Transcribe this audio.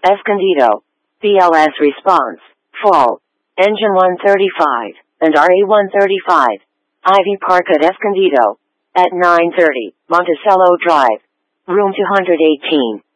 Escondido. BLS response. Full. Engine 135, and RA-135. Ivy Park at Escondido. At 9:30, Monticello Drive. Room 218.